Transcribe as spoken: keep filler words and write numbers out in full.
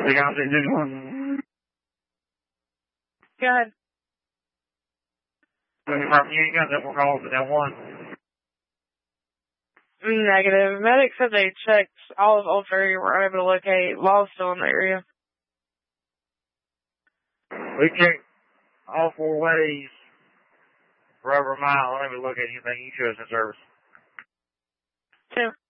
We got six six one. Go ahead. From you, you got that one call to that one. Negative. Medics said they checked all of Old Ferry, were able to locate Law's still in the area. We checked all four ways for over a mile. Let me look at anything you show us in service. Two.